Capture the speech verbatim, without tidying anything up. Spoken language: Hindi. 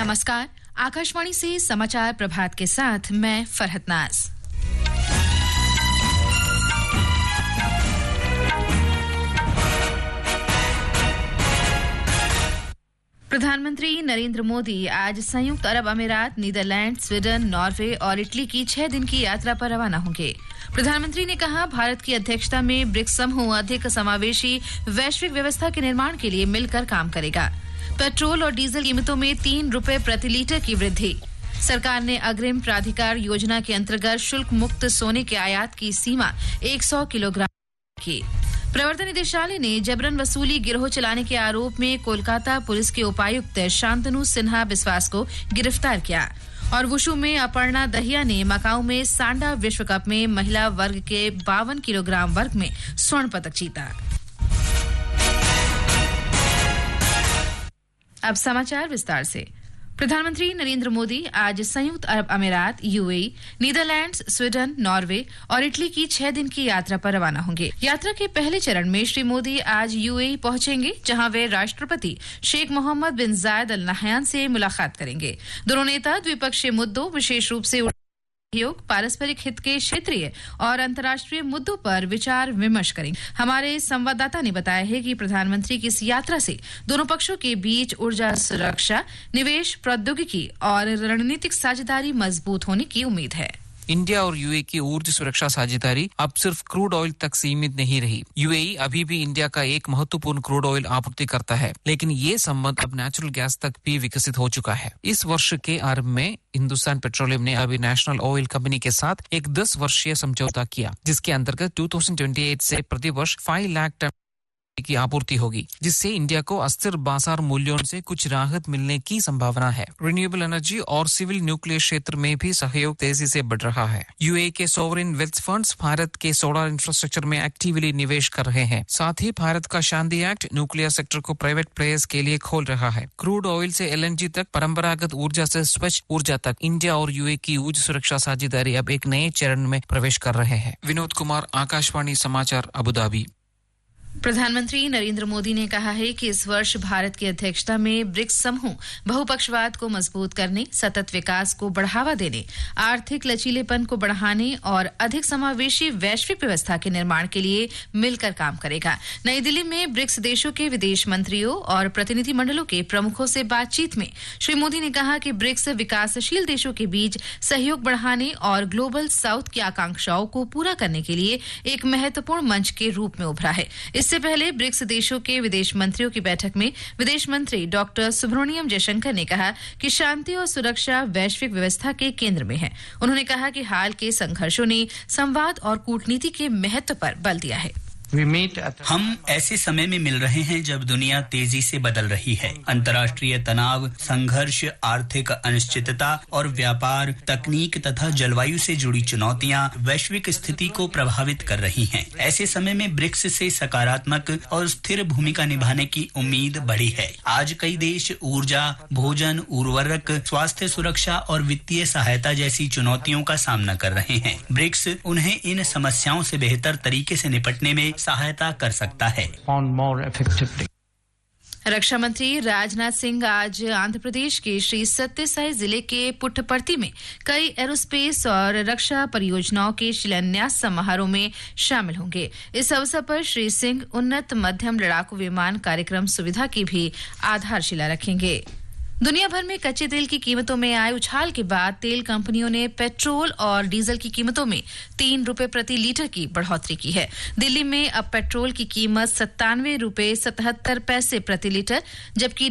नमस्कार, आकाशवाणी से समाचार प्रभात के साथ मैं फरहत नाज। प्रधानमंत्री नरेंद्र मोदी आज संयुक्त अरब अमीरात, नीदरलैंड, स्वीडन, नॉर्वे और इटली की छह दिन की यात्रा पर रवाना होंगे। प्रधानमंत्री ने कहा, भारत की अध्यक्षता में ब्रिक्स समूह अधिक समावेशी वैश्विक व्यवस्था के निर्माण के लिए मिलकर काम करेगा। पेट्रोल और डीजल कीमतों में तीन रुपए प्रति लीटर की वृद्धि। सरकार ने अग्रिम प्राधिकार योजना के अंतर्गत शुल्क मुक्त सोने के आयात की सीमा सौ किलोग्राम की। प्रवर्तन निदेशालय ने जबरन वसूली गिरोह चलाने के आरोप में कोलकाता पुलिस के उपायुक्त शांतनु सिन्हा बिस्वास को गिरफ्तार किया। और वुशु में अपर्णा दहिया ने मकाऊ में सांडा विश्व कप में महिला वर्ग के बावन किलोग्राम वर्ग में स्वर्ण पदक जीता। अब समाचार विस्तार से। प्रधानमंत्री नरेंद्र मोदी आज संयुक्त अरब अमीरात, यूएई, नीदरलैंड्स, स्वीडन, नॉर्वे और इटली की छह दिन की यात्रा पर रवाना होंगे। यात्रा के पहले चरण में श्री मोदी आज यूएई पहुंचेंगे, जहां वे राष्ट्रपति शेख मोहम्मद बिन जायद अल नहयान से मुलाकात करेंगे। दोनों नेता द्विपक्षीय मुद्दों, विशेष रूप से सहयोग, पारस्परिक हित के क्षेत्रीय और अंतर्राष्ट्रीय मुद्दों पर विचार विमर्श करेंगे। हमारे संवाददाता ने बताया है कि प्रधानमंत्री की इस यात्रा से दोनों पक्षों के बीच ऊर्जा सुरक्षा, निवेश, प्रौद्योगिकी और रणनीतिक साझेदारी मजबूत होने की उम्मीद है। इंडिया और यूएई की ऊर्जा सुरक्षा साझेदारी अब सिर्फ क्रूड ऑयल तक सीमित नहीं रही। यूएई अभी भी इंडिया का एक महत्वपूर्ण क्रूड ऑयल आपूर्ति करता है, लेकिन ये संबंध अब नेचुरल गैस तक भी विकसित हो चुका है। इस वर्ष के आरंभ में हिंदुस्तान पेट्रोलियम ने अभी नेशनल ऑयल कंपनी के साथ एक दस वर्षीय समझौता किया, जिसके अंतर्गत दो हज़ार अट्ठाईस से प्रतिवर्ष पाँच लाख टन की आपूर्ति होगी, जिससे इंडिया को अस्थिर बाजार मूल्यों से कुछ राहत मिलने की संभावना है। रिन्यूएबल एनर्जी और सिविल न्यूक्लियर क्षेत्र में भी सहयोग तेजी से बढ़ रहा है। यूएई के सॉवरेन वेल्थ फंड्स भारत के सोलर इंफ्रास्ट्रक्चर में एक्टिवली निवेश कर रहे हैं। साथ ही भारत का शांति एक्ट न्यूक्लियर सेक्टर को प्राइवेट प्लेयर्स के लिए खोल रहा है। क्रूड ऑयल से एलएनजी तक, परंपरागत ऊर्जा से स्वच्छ ऊर्जा तक, इंडिया और यूएई की ऊर्जा सुरक्षा साझेदारी अब एक नए चरण में प्रवेश कर रहे हैं। विनोद कुमार, आकाशवाणी समाचार, अबू धाबी। प्रधानमंत्री नरेंद्र मोदी ने कहा है कि इस वर्ष भारत की अध्यक्षता में ब्रिक्स समूह बहुपक्षवाद को मजबूत करने, सतत विकास को बढ़ावा देने, आर्थिक लचीलेपन को बढ़ाने और अधिक समावेशी वैश्विक व्यवस्था के निर्माण के लिए मिलकर काम करेगा। नई दिल्ली में ब्रिक्स देशों के विदेश मंत्रियों और प्रतिनिधिमंडलों के प्रमुखों से बातचीत में श्री मोदी ने कहा कि ब्रिक्स विकासशील देशों के बीच सहयोग बढ़ाने और ग्लोबल साउथ की आकांक्षाओं को पूरा करने के लिए एक महत्वपूर्ण मंच के रूप में उभरा है। इससे पहले ब्रिक्स देशों के विदेश मंत्रियों की बैठक में विदेश मंत्री डॉक्टर सुब्रमण्यम जयशंकर ने कहा कि शांति और सुरक्षा वैश्विक व्यवस्था के केंद्र में है। उन्होंने कहा कि हाल के संघर्षों ने संवाद और कूटनीति के महत्व पर बल दिया है। हम ऐसे समय में मिल रहे हैं जब दुनिया तेजी से बदल रही है। अंतर्राष्ट्रीय तनाव, संघर्ष, आर्थिक अनिश्चितता और व्यापार, तकनीक तथा जलवायु से जुड़ी चुनौतियां वैश्विक स्थिति को प्रभावित कर रही हैं। ऐसे समय में ब्रिक्स से सकारात्मक और स्थिर भूमिका निभाने की उम्मीद बढ़ी है। आज कई देश ऊर्जा, भोजन, उर्वरक, स्वास्थ्य सुरक्षा और वित्तीय सहायता जैसी चुनौतियों का सामना कर रहे हैं। ब्रिक्स उन्हें इन समस्याओं से बेहतर तरीके से निपटने में सहायता कर सकता है। रक्षा मंत्री राजनाथ सिंह आज आंध्र प्रदेश के श्री सत्यसाई जिले के पुट्टपर्ती में कई एरोस्पेस और रक्षा परियोजनाओं के शिलान्यास समारोह में शामिल होंगे। इस अवसर पर श्री सिंह उन्नत मध्यम लड़ाकू विमान कार्यक्रम सुविधा की भी आधारशिला रखेंगे। दुनिया भर में कच्चे तेल की कीमतों में आए उछाल के बाद तेल कंपनियों ने पेट्रोल और डीजल की कीमतों में तीन रुपए प्रति लीटर की बढ़ोतरी की है। दिल्ली में अब पेट्रोल की कीमत सत्तानवे रुपए सतहत्तर पैसे प्रति लीटर, जबकि